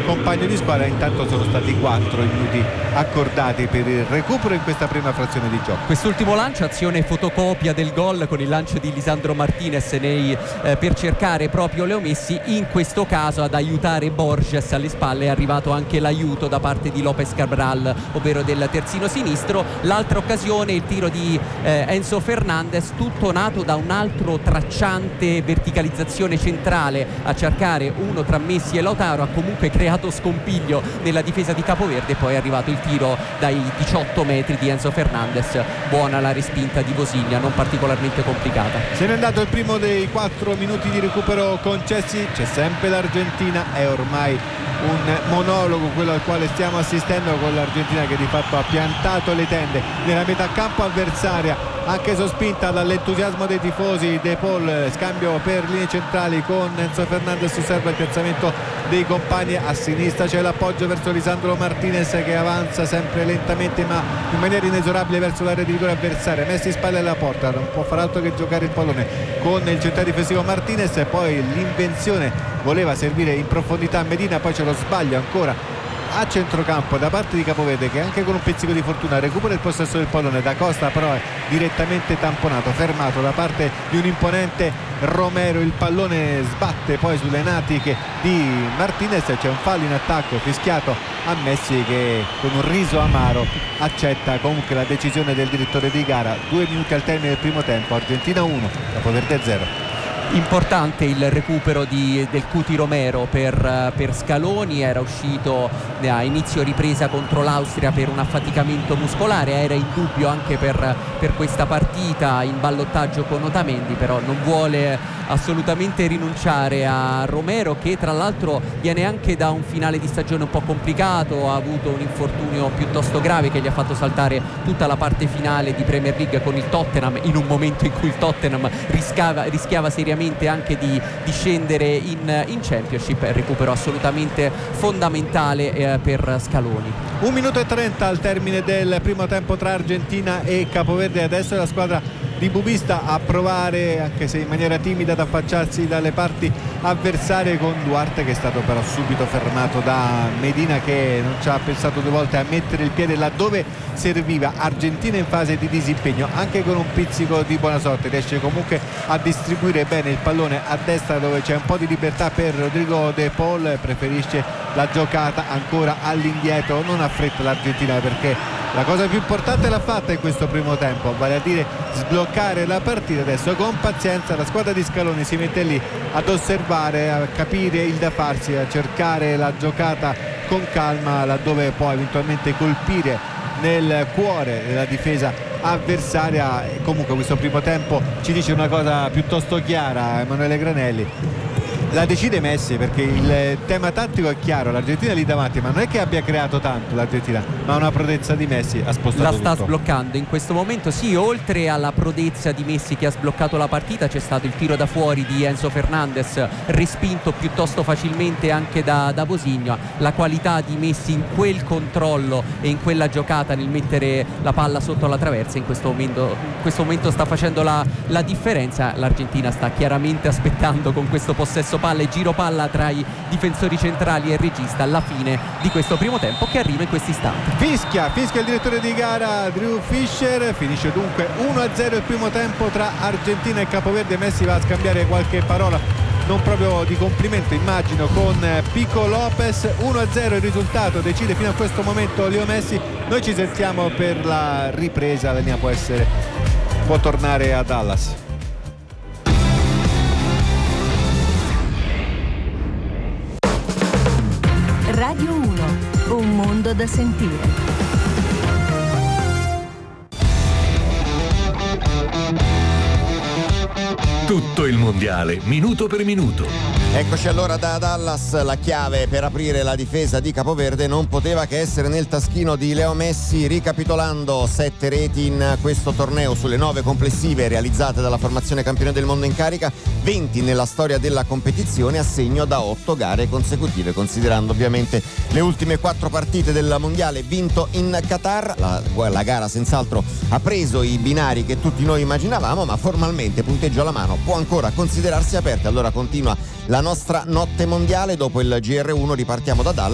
compagno di squadra. Intanto sono stati 4 i minuti accordati per il recupero in questa prima frazione di gioco. Quest'ultimo lancio, azione fotocopia del gol con il lancio di Lisandro Martinez per cercare proprio Leo Messi. In questo caso ad aiutare Borges alle spalle è arrivato anche l'aiuto da parte di Lopez Cabral, ovvero del terzino sinistro. L'altra occasione, il tiro di Enzo Fernandez, tutto nato da un altro tracciante verticalizzazione centrale a cercare uno tra Messi e Lautaro, ha comunque creato scompiglio nella difesa di Capoverde. Poi è arrivato il tiro dai 18 metri di Enzo Fernandez, buona la respinta di Vosigna, non particolarmente complicata. Se n'è andato il primo dei 4 minuti di recupero concessi. C'è sempre l'Argentina, è ormai un monologo quello al quale stiamo assistendo, con l'Argentina che di fatto ha piantato le tende nella metà campo avversaria, anche sospinta dall'entusiasmo dei tifosi. De Paul, scambio per linee centrali con Enzo Fernandez, osserva il piazzamento dei compagni. A sinistra c'è l'appoggio verso Lisandro Martinez che avanza sempre lentamente ma in maniera inesorabile verso l'area di rigore avversaria. Messi spalle alla porta, non può far altro che giocare il pallone con il centrale difensivo Martinez, e poi l'invenzione voleva servire in profondità a Medina, poi c'è lo sbaglio ancora a centrocampo da parte di Capoverde, che anche con un pizzico di fortuna recupera il possesso del pallone. Da Costa però è direttamente tamponato, fermato da parte di un imponente Romero. Il pallone sbatte poi sulle natiche di Martinez, c'è un fallo in attacco fischiato a Messi, che con un riso amaro accetta comunque la decisione del direttore di gara. 2 minuti al termine del primo tempo, Argentina 1, Capoverde 0. Importante il recupero del Cuti Romero per Scaloni. Era uscito a inizio ripresa contro l'Austria per un affaticamento muscolare, era in dubbio anche per questa partita, in ballottaggio con Otamendi, però non vuole assolutamente rinunciare a Romero, che tra l'altro viene anche da un finale di stagione un po' complicato, ha avuto un infortunio piuttosto grave che gli ha fatto saltare tutta la parte finale di Premier League con il Tottenham, in un momento in cui il Tottenham rischiava seriamente anche di scendere in Championship. Recupero assolutamente fondamentale per Scaloni. 1 minuto e 30 al termine del primo tempo tra Argentina e Capoverde. Adesso è la squadra di Bubista a provare, anche se in maniera timida, ad affacciarsi dalle parti avversarie, con Duarte che è stato però subito fermato da Medina, che non ci ha pensato 2 volte a mettere il piede laddove serviva. Argentina in fase di disimpegno, anche con un pizzico di buona sorte riesce comunque a distribuire bene il pallone a destra, dove c'è un po' di libertà per Rodrigo De Paul. Preferisce la giocata ancora all'indietro, non ha fretta l'Argentina, perché la cosa più importante l'ha fatta in questo primo tempo, vale a dire sbloccare la partita. Adesso con pazienza la squadra di Scaloni si mette lì ad osservare, a capire il da farsi, a cercare la giocata con calma, laddove può eventualmente colpire nel cuore della difesa avversaria. E comunque questo primo tempo ci dice una cosa piuttosto chiara Emanuele Granelli: la decide Messi, perché il tema tattico è chiaro, l'Argentina è lì davanti, ma non è che abbia creato tanto l'Argentina, ma una prodezza di Messi ha spostato la sta tutto. Sbloccando in questo momento. Sì, oltre alla prodezza di Messi che ha sbloccato la partita, c'è stato il tiro da fuori di Enzo Fernandez, respinto piuttosto facilmente anche da Vosigna. La qualità di Messi in quel controllo e in quella giocata nel mettere la palla sotto la traversa in questo momento sta facendo la differenza. L'Argentina sta chiaramente aspettando con questo possesso palla e giro palla tra i difensori centrali e il regista alla fine di questo primo tempo, che arriva in questo istante. Fischia il direttore di gara Drew Fisher. Finisce dunque 1-0 il primo tempo tra Argentina e Capoverde. Messi va a scambiare qualche parola, non proprio di complimento immagino, con Pico Lopez. 1-0 il risultato, decide fino a questo momento Leo Messi. Noi ci sentiamo per la ripresa, la linea può tornare a Dallas. Radio 1, un mondo da sentire. Tutto il mondiale, minuto per minuto. Eccoci allora da Dallas. La chiave per aprire la difesa di Capoverde non poteva che essere nel taschino di Leo Messi. Ricapitolando, 7 reti in questo torneo sulle 9 complessive realizzate dalla formazione campione del mondo in carica, 20 nella storia della competizione a segno da 8 gare consecutive, considerando ovviamente le ultime 4 partite del mondiale vinto in Qatar. La gara senz'altro ha preso i binari che tutti noi immaginavamo, ma formalmente, punteggio alla mano, può ancora considerarsi aperta. Allora continua la nostra notte mondiale. Dopo il GR1 ripartiamo da Dallas.